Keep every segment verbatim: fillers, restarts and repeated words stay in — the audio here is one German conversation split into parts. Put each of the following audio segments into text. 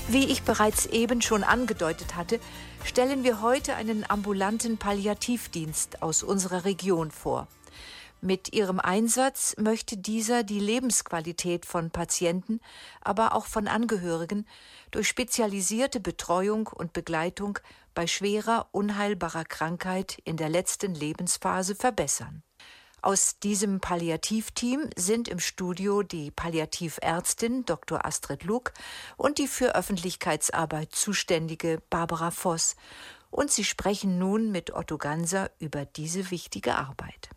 Wie ich bereits eben schon angedeutet hatte, stellen wir heute einen ambulanten Palliativdienst aus unserer Region vor. Mit ihrem Einsatz möchte dieser die Lebensqualität von Patienten, aber auch von Angehörigen durch spezialisierte Betreuung und Begleitung bei schwerer, unheilbarer Krankheit in der letzten Lebensphase verbessern. Aus diesem Palliativteam sind im Studio die Palliativärztin Doktor Astrid Luck und die für Öffentlichkeitsarbeit zuständige Barbara Voss. Und sie sprechen nun mit Otto Ganser über diese wichtige Arbeit.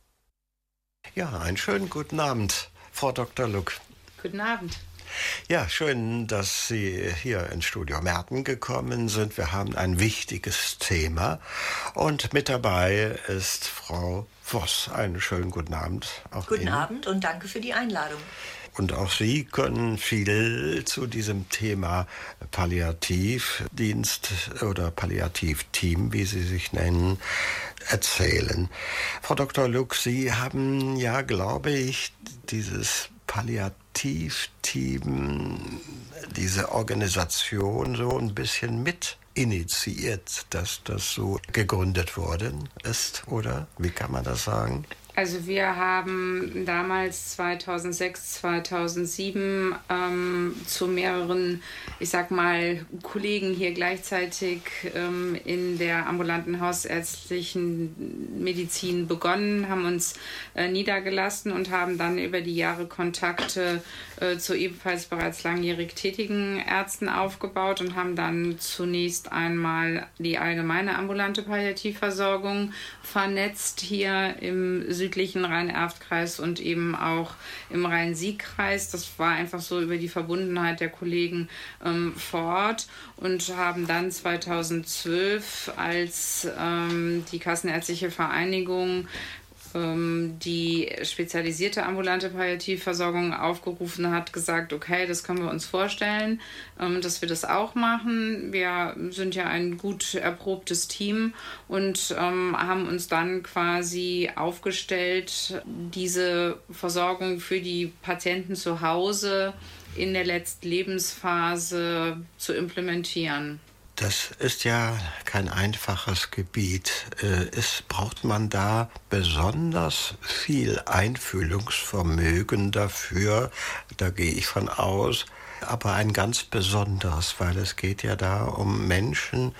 Ja, einen schönen guten Abend, Frau Doktor Luck. Guten Abend. Ja, schön, dass Sie hier ins Studio Merten gekommen sind. Wir haben ein wichtiges Thema und mit dabei ist Frau Voss. Einen schönen guten Abend. Auch guten Ihnen. Abend und danke für die Einladung. Und auch Sie können viel zu diesem Thema Palliativdienst oder Palliativteam, wie Sie sich nennen, erzählen. Frau Doktor Luck, Sie haben ja, glaube ich, dieses Palliativteam, diese Organisation so ein bisschen mit initiiert, dass das so gegründet worden ist, oder? Wie kann man das sagen? Also wir haben damals zweitausendsechs, zweitausendsieben ähm, zu mehreren, ich sag mal, Kollegen hier gleichzeitig ähm, in der ambulanten hausärztlichen Medizin begonnen, haben uns äh, niedergelassen und haben dann über die Jahre Kontakte äh, zu ebenfalls bereits langjährig tätigen Ärzten aufgebaut und haben dann zunächst einmal die allgemeine ambulante Palliativversorgung vernetzt hier im südlichen Rhein-Erft-Kreis und eben auch im Rhein-Sieg-Kreis. Das war einfach so über die Verbundenheit der Kollegen ähm, vor Ort und haben dann zweitausendzwölf, als ähm, die Kassenärztliche Vereinigung die spezialisierte ambulante Palliativversorgung aufgerufen hat, gesagt, okay, das können wir uns vorstellen, dass wir das auch machen. Wir sind ja ein gut erprobtes Team und haben uns dann quasi aufgestellt, diese Versorgung für die Patienten zu Hause in der letzten Lebensphase zu implementieren. Das ist ja kein einfaches Gebiet. Ist, braucht man da besonders viel Einfühlungsvermögen dafür? Da gehe ich von aus. Aber ein ganz besonderes, weil es geht ja da um Menschen,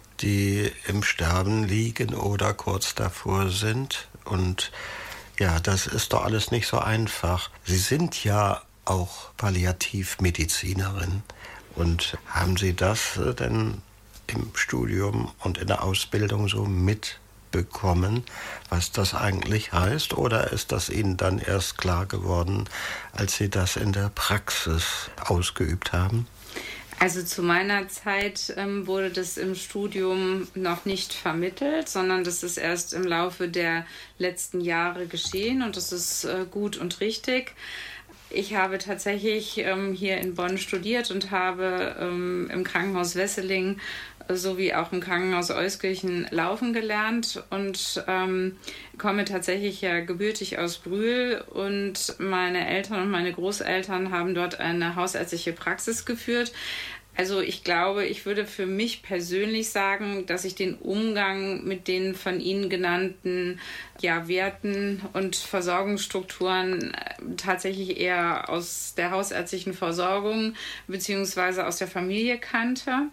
die im Sterben liegen oder kurz davor sind. Und ja, das ist doch alles nicht so einfach. Sie sind ja auch Palliativmedizinerin. Und haben Sie das denn im Studium und in der Ausbildung so mitbekommen, was das eigentlich heißt? Oder ist das Ihnen dann erst klar geworden, als Sie das in der Praxis ausgeübt haben? Also zu meiner Zeit ähm, wurde das im Studium noch nicht vermittelt, sondern das ist erst im Laufe der letzten Jahre geschehen und das ist äh, gut und richtig. Ich habe tatsächlich ähm, hier in Bonn studiert und habe ähm, im Krankenhaus Wesseling sowie auch im Krankenhaus Euskirchen laufen gelernt und ähm, komme tatsächlich ja gebürtig aus Brühl und meine Eltern und meine Großeltern haben dort eine hausärztliche Praxis geführt. Also ich glaube, ich würde für mich persönlich sagen, dass ich den Umgang mit den von Ihnen genannten ja, Werten und Versorgungsstrukturen tatsächlich eher aus der hausärztlichen Versorgung bzw. aus der Familie kannte.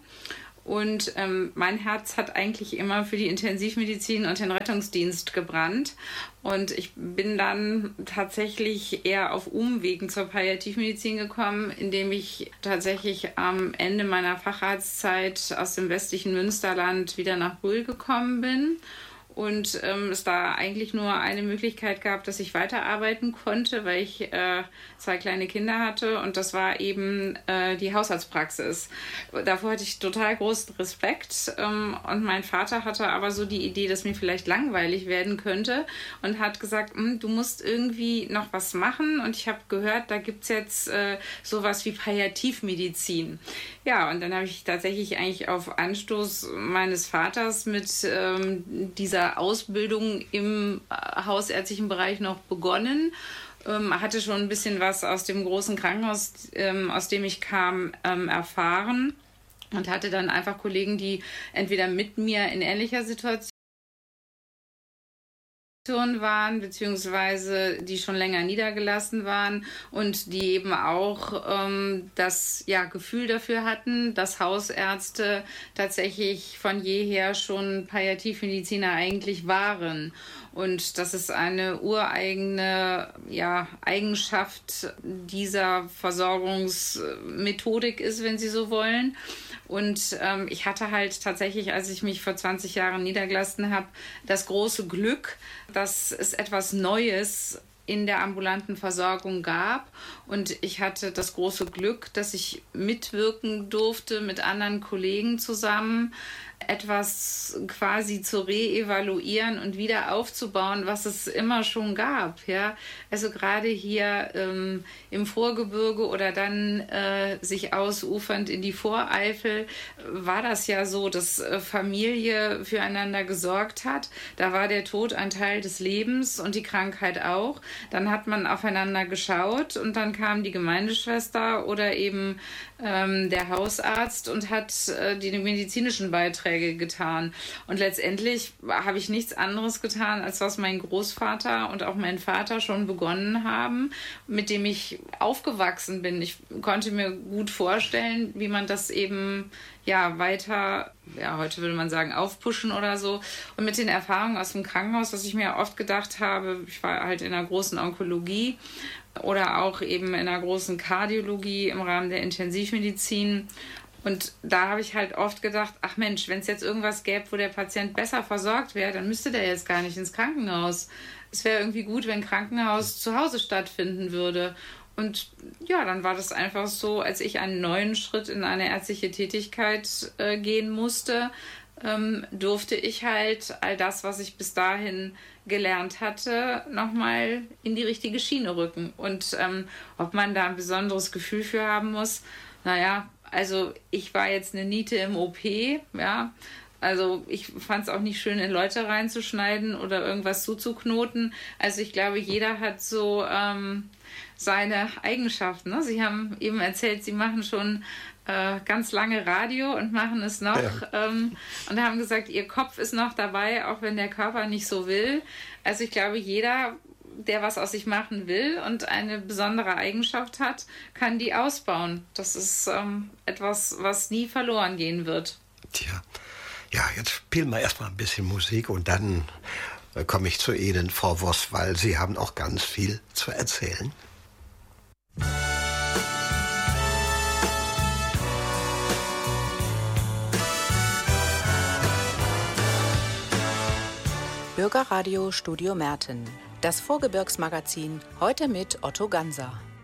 Und ähm, mein Herz hat eigentlich immer für die Intensivmedizin und den Rettungsdienst gebrannt. Und ich bin dann tatsächlich eher auf Umwegen zur Palliativmedizin gekommen, indem ich tatsächlich am Ende meiner Facharztzeit aus dem westlichen Münsterland wieder nach Brühl gekommen bin. Und ähm, es da eigentlich nur eine Möglichkeit gab, dass ich weiterarbeiten konnte, weil ich äh, zwei kleine Kinder hatte. Und das war eben äh, die Hausarztpraxis. Davor hatte ich total großen Respekt. Ähm, und mein Vater hatte aber so die Idee, dass mir vielleicht langweilig werden könnte. Und hat gesagt, du musst irgendwie noch was machen. Und ich habe gehört, da gibt es jetzt äh, sowas wie Palliativmedizin. Ja, und dann habe ich tatsächlich eigentlich auf Anstoß meines Vaters mit ähm, dieser Ausbildung im hausärztlichen Bereich noch begonnen ähm, hatte schon ein bisschen was aus dem großen Krankenhaus, ähm, aus dem ich kam, ähm, erfahren und hatte dann einfach Kollegen, die entweder mit mir in ähnlicher Situation waren, beziehungsweise die schon länger niedergelassen waren und die eben auch ähm, das ja, Gefühl dafür hatten, dass Hausärzte tatsächlich von jeher schon Palliativmediziner eigentlich waren. Und dass es eine ureigene ja, Eigenschaft dieser Versorgungsmethodik ist, wenn Sie so wollen. Und ähm, ich hatte halt tatsächlich, als ich mich vor zwanzig Jahren niedergelassen habe, das große Glück, dass es etwas Neues in der ambulanten Versorgung gab. Und ich hatte das große Glück, dass ich mitwirken durfte mit anderen Kollegen zusammen, etwas quasi zu reevaluieren und wieder aufzubauen, was es immer schon gab. Ja? Also gerade hier ähm, im Vorgebirge oder dann äh, sich ausufernd in die Voreifel war das ja so, dass äh, Familie füreinander gesorgt hat. Da war der Tod ein Teil des Lebens und die Krankheit auch. Dann hat man aufeinander geschaut und dann kam die Gemeindeschwester oder eben ähm, der Hausarzt und hat äh, die medizinischen Beiträge getan. Und letztendlich habe ich nichts anderes getan, als was mein Großvater und auch mein Vater schon begonnen haben, mit dem ich aufgewachsen bin. Ich konnte mir gut vorstellen, wie man das eben ja weiter, ja heute würde man sagen, aufpushen oder so. Und mit den Erfahrungen aus dem Krankenhaus, was ich mir oft gedacht habe, ich war halt in der großen Onkologie oder auch eben in der großen Kardiologie im Rahmen der Intensivmedizin. Und da habe ich halt oft gedacht, ach Mensch, wenn es jetzt irgendwas gäbe, wo der Patient besser versorgt wäre, dann müsste der jetzt gar nicht ins Krankenhaus. Es wäre irgendwie gut, wenn Krankenhaus zu Hause stattfinden würde. Und ja, dann war das einfach so, als ich einen neuen Schritt in eine ärztliche Tätigkeit äh, gehen musste, ähm, durfte ich halt all das, was ich bis dahin gelernt hatte, nochmal in die richtige Schiene rücken. Und ähm, ob man da ein besonderes Gefühl für haben muss, naja, also ich war jetzt eine Niete im O P, ja. Also ich fand es auch nicht schön, in Leute reinzuschneiden oder irgendwas zuzuknoten. Also ich glaube, jeder hat so ähm, seine Eigenschaften. Ne? Sie haben eben erzählt, Sie machen schon äh, ganz lange Radio und machen es noch. Ja. Ähm, und haben gesagt, Ihr Kopf ist noch dabei, auch wenn der Körper nicht so will. Also ich glaube, jeder, der was aus sich machen will und eine besondere Eigenschaft hat, kann die ausbauen. Das ist ähm, etwas, was nie verloren gehen wird. Tja, ja, jetzt spielen wir erstmal ein bisschen Musik und dann äh, komme ich zu Ihnen, Frau Voss, weil Sie haben auch ganz viel zu erzählen. Bürgerradio Studio Merten. Das Vorgebirgsmagazin, heute mit Otto Ganser.